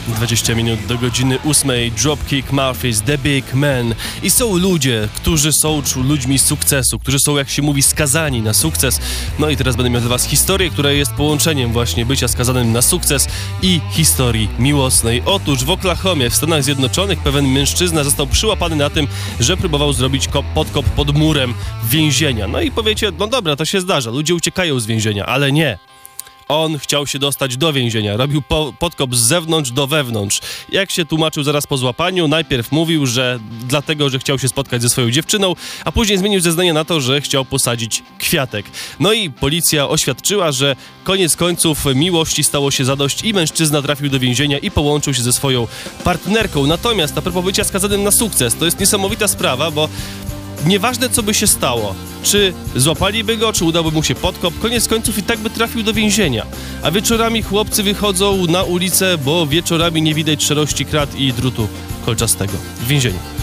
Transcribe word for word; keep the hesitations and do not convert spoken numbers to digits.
dwadzieścia minut do godziny ósmej. Dropkick Murphys, The Big Man. I są ludzie, którzy są ludźmi sukcesu, którzy są, jak się mówi, skazani na sukces. No i teraz będę miał dla was historię, która jest połączeniem właśnie bycia skazanym na sukces i historii miłosnej. Otóż w Oklahomie w Stanach Zjednoczonych pewien mężczyzna został przyłapany na tym, że próbował zrobić kop, podkop pod murem więzienia. No i powiecie, no dobra, to się zdarza, ludzie uciekają z więzienia, ale nie. On chciał się dostać do więzienia, robił po, podkop z zewnątrz do wewnątrz. Jak się tłumaczył zaraz po złapaniu, najpierw mówił, że dlatego, że chciał się spotkać ze swoją dziewczyną, a później zmienił zeznanie na to, że chciał posadzić kwiatek. No i policja oświadczyła, że koniec końców miłości stało się zadość i mężczyzna trafił do więzienia i połączył się ze swoją partnerką. Natomiast a propos bycia skazanym na sukces, to jest niesamowita sprawa, bo nieważne, co by się stało, czy złapaliby go, czy udałby mu się podkop, koniec końców i tak by trafił do więzienia. A wieczorami chłopcy wychodzą na ulicę, bo wieczorami nie widać szerości krat i drutu kolczastego w więzieniu.